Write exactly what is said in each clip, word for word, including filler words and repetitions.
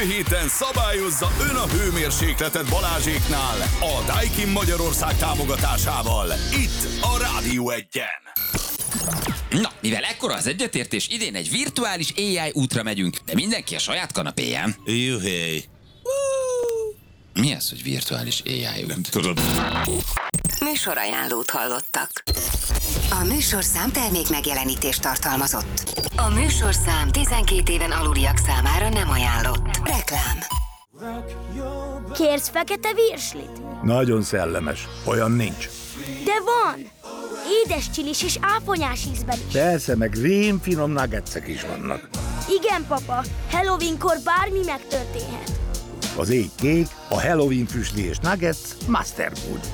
héten szabályozza ön a hőmérsékletet Balázséknál a Daikin Magyarország támogatásával. Itt a Rádió Egyen. Na, mivel ekkora az egyetértés, idén egy virtuális á i útra megyünk, de mindenki a saját kanapéján. Juhé. Mi az, hogy virtuális á i út? Nem tudod. Műsorajánlót hallottak. A műsorszám termék megjelenítést tartalmazott. A műsorszám tizenkét éven aluliak számára nem ajánlott. Reklám. Kérsz fekete virslit? Nagyon szellemes. Olyan nincs. De van! Édes csilis és áfonyás ízben is. Persze, meg rémfinom nuggetsek is vannak. Igen, papa. Halloweenkor bármi megtörténhet. Az ég kék, a Halloween füstli és nuggets Master Food.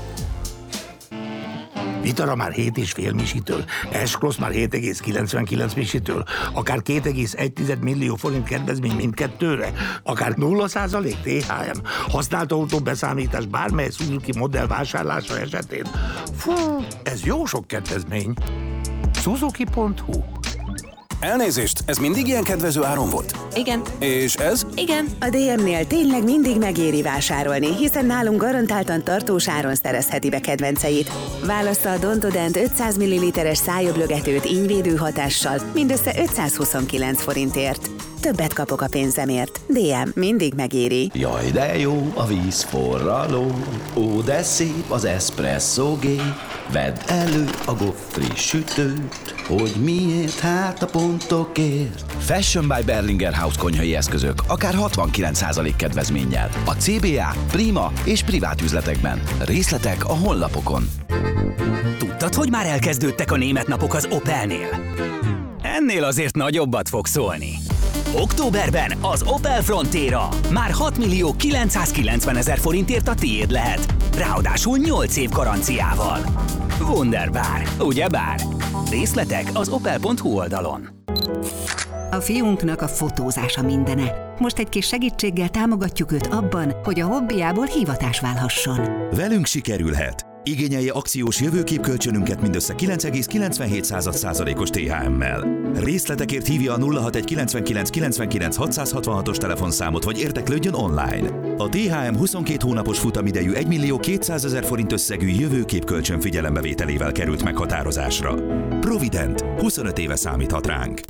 Vitara már hét és fél misitől, Escross már hét egész kilencvenkilenc misitől, akár két egész egy millió forint kedvezmény mindkettőre, akár nulla százalék té há em, használt autó beszámítás bármely Suzuki modell vásárlása esetén. Fú, ez jó sok kedvezmény. Suzuki pont hu. Elnézést, ez mindig ilyen kedvező áron volt? Igen. És ez? Igen. A dé em-nél tényleg mindig megéri vásárolni, hiszen nálunk garantáltan tartós áron szerezheti be kedvenceit. Válassza a Dontodent ötszáz milliliteres szájöblögetőt ínyvédő hatással mindössze ötszázhuszonkilenc forintért. Többet kapok a pénzemért. dé em mindig megéri. Jaj, de jó a víz forraló, ó, de szép az eszpresszó gép. Vedd elő a goffri sütőt, hogy miért, hát a pontokért. Fashion by Berlinger House konyhai eszközök, akár hatvankilenc százalék kedvezménnyel. A cé bé á, Prima és privát üzletekben. Részletek a honlapokon. Tudtad, hogy már elkezdődtek a német napok az Opelnél? Ennél azért nagyobbat fog szólni. Októberben az Opel Frontera már hat millió kilencszázkilencven ezer forintért a tiéd lehet. Ráadásul nyolc év garanciával. Wunderbar, ugyebár? Részletek az opel pont hu oldalon. A fiunknak a fotózása mindene. Most egy kis segítséggel támogatjuk őt abban, hogy a hobbiából hivatás válhasson. Velünk sikerülhet. Igényelje akciós jövőképkölcsönünket mindössze kilenc egész kilencvenhét százalékos té há emmel. Részletekért hívja a nulla hat egy kilencvenkilenc kilencvenkilenc hatszázhatvanhatos telefonszámot, vagy érteklődjön online. A té há em huszonkét hónapos futamidejű egy millió kétszázezer forint összegű jövőképkölcsön figyelembevételével került meghatározásra. Provident, huszonöt éve számíthat ránk.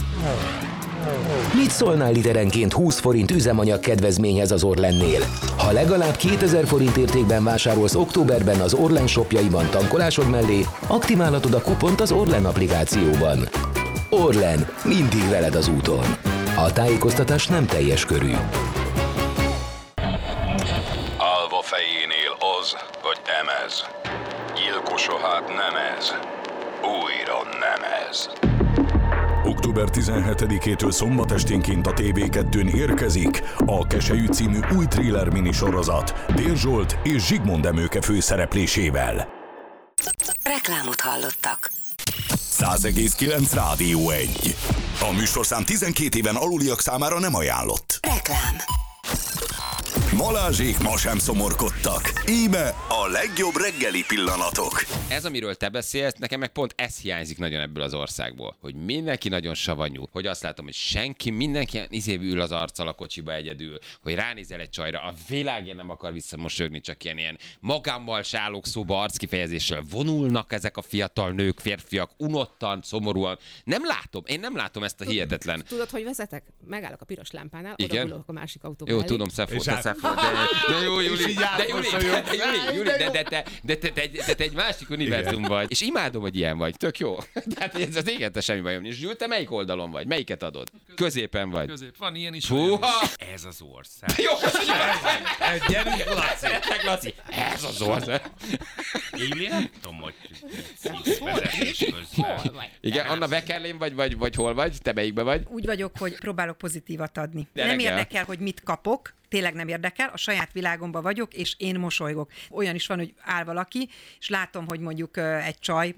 Mit szólnál literenként húsz forint üzemanyag kedvezményhez az Orlennél? Ha legalább kétezer forint értékben vásárolsz októberben az Orlen shopjaiban tankolásod mellé, aktiválhatod a kupont az Orlen applikációban. Orlen, mindig veled az úton. A tájékoztatás nem teljes körű. Alva fejénél az, vagy emez. Gyilkosa hát nem ez. Újra nem ez. október tizenhetedikétől szombat esténként a té vé kettőn érkezik a Keselyű című új thriller minisorozat Dér Zsolt és Zsigmond Emőke főszereplésével. Reklámot hallottak. száz egész kilenc Rádió egy. A műsorszám tizenkét éven aluliak számára nem ajánlott. Reklám. Balázsék ma sem szomorkodtak. Íme a legjobb reggeli pillanatok. Ez, amiről te beszélsz, nekem meg pont ez hiányzik nagyon ebből az országból. Hogy mindenki nagyon savanyú. Hogy azt látom, hogy senki, mindenki ilyen izébb ül az arccal a kocsiba egyedül. Hogy ránézel egy csajra, a világén nem akar visszamosolyogni, csak ilyen, ilyen magámmal sálók szóba arckifejezéssel vonulnak ezek a fiatal nők, férfiak, unottan, szomorúan. Nem látom, én nem látom ezt a hihetetlen. Tudod, hogy vezetek? Megállok a piros lámpánál, igen? oda a másik autóba. Jó, tudom, Szefó, te Szefó, de, de jó, Juli, de Juli, de Juli, Juli, de, de, de, de, de, de, de te egy másik univerzum vagy. És imádom, hogy ilyen vagy, tök jó. Tehát ez az égette semmi bajom. És Juli, te melyik oldalon vagy? Melyiket adod? Középen vagy. Közép, van ilyen is. Húha! Ez az ország. Jó, gyerünk, Laci. Laci. Ez az ország. Juli, nem tudom, hogy vezetés közben. Igen, Anna Beckerlén vagy, vagy, vagy hol vagy? Te melyikben vagy? Úgy vagyok, hogy próbálok pozitívat adni. De nem reggel. érdekel, hogy mit kapok, tényleg nem érdekel, a saját világomban vagyok, és én mosolygok. Olyan is van, hogy áll valaki, és látom, hogy mondjuk egy csaj, mondjuk szép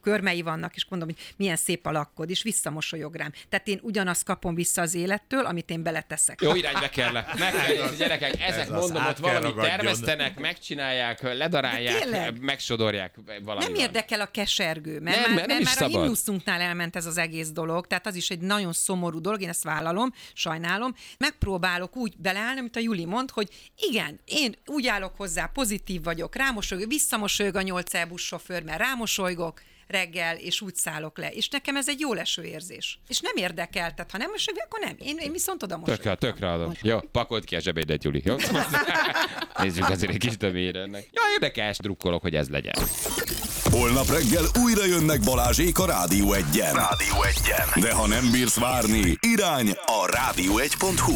körmei vannak, és mondom, hogy milyen szép a lakkod, és visszamosolyog rám. Tehát én ugyanazt kapom vissza az élettől, amit én beleteszek. Jó irányba kell le. Meg kell, gyerekek, ezek az, mondom, át ott kell valamit ragadjon. termesztenek, megcsinálják, ledarálják, megsodorják valami. Nem érdekel a kesergő, mert Nem, már, mert nem mert is már a szabad. himnuszunknál elment ez az egész dolog, tehát az is egy nagyon szomorú dolog, én ezt vállalom, sajnálom. Megpróbálok úgy beleállni, amit a Juli mond, hogy igen, én úgy állok hozzá, pozitív vagyok, rámosolygok, visszamosolyog a nyolc é buszsofőr, mert rámosolygok reggel, és úgy szállok le. És nekem ez egy jó leső érzés. És nem érdekel, tehát ha nem mosolyog, akkor nem. Én, én viszont oda mosolygok. Tökre, tökre adom. Jó, pakold ki a zsebédet, Juli. Jó? Nézzük azért egy kis többére ennek. Ja, érdekes, drukkolok, hogy ez legyen. Holnap reggel újra jönnek Balázsék a Rádió egyen. Rádió egyen. De ha nem bírsz várni, irány a rádió egy pont hu.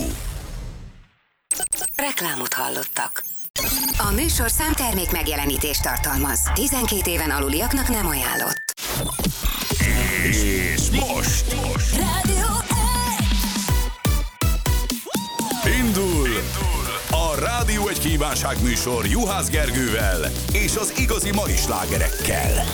Reklámot hallottak. A műsorszám termék megjelenítést tartalmaz. tizenkét éven aluliaknak nem ajánlott. És most Rádió indul a Rádió egy kívánság műsor Juhász Gergővel és az igazi mai slágerekkel.